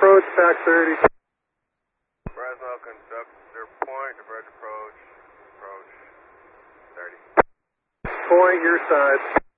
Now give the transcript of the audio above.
approach, pack 30. Fresno conductor point, approach, 30. Point your side.